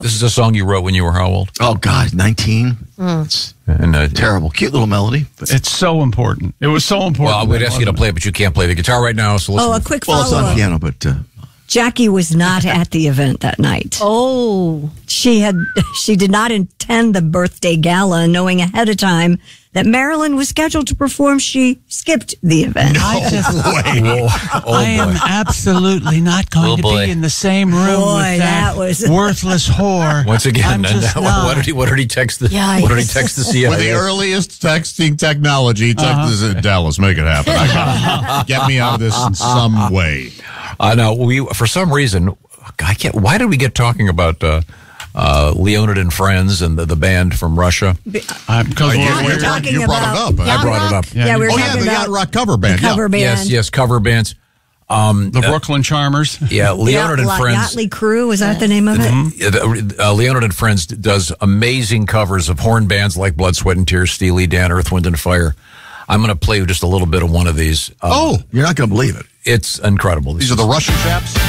This is a song you wrote when you were how old? Oh, God, 19. It's terrible. Cute little melody. But It's so important. It was so important. Well, we'd ask you to play it, but you can't play the guitar right now. So listen. Oh, a quick well, it's on follow-up. piano, but Jackie was not at the event that night. Oh. She did not attend the birthday gala, knowing ahead of time that Marilyn was scheduled to perform. She skipped the event. I am absolutely not going to be in the same room with that worthless whore. Once again, what did he text the Yikes. what did he text the CIA? With the earliest texting technology, Dallas, make it happen. I gotta get me out of this in some way. No, for some reason, I can't. Why did we get talking about Leonid and Friends and the band from Russia? Because you brought it up. I brought it up. Yeah, we were talking the about Yacht Rock cover band. cover band. Yes, cover bands. the Brooklyn Charmers. Yeah, Leonid and Friends. Yachtly Crew, was that the name of it? Leonid and Friends does amazing covers of horn bands like Blood, Sweat, and Tears, Steely Dan, Earth, Wind, and Fire. I'm going to play just a little bit of one of these. you're not going to believe it. It's incredible. These are the Russian chaps?